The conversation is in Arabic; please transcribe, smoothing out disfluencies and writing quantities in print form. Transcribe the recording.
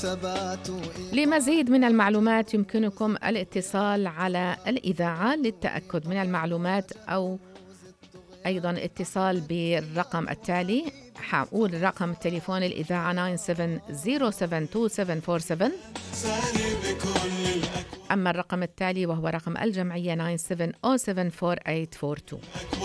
لمزيد من المعلومات يمكنكم الاتصال على الإذاعة للتأكد من المعلومات، أو أيضاً اتصال بالرقم التالي. حقول رقم التليفون الإذاعة 97072747. أما الرقم التالي وهو رقم الجمعية 97074842.